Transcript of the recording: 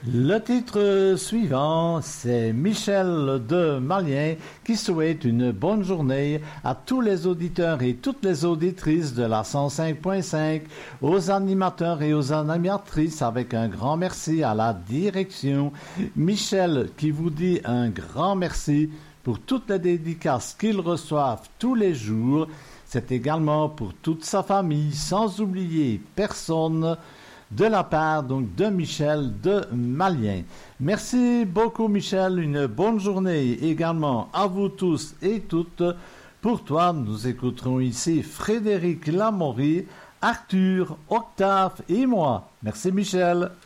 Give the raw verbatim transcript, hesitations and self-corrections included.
Le titre suivant, c'est Michel de Malien qui souhaite une bonne journée à tous les auditeurs et toutes les auditrices de la cent cinq point cinq, aux animateurs et aux animatrices avec un grand merci à la direction. Michel qui vous dit un grand merci pour toutes les dédicaces qu'ils reçoivent tous les jours. C'est également pour toute sa famille, sans oublier personne, de la part donc de Michel de Malien. Merci beaucoup Michel, une bonne journée également à vous tous et toutes. Pour toi, nous écouterons ici Frédéric Lamorie, Arthur, Octave et moi. Merci Michel.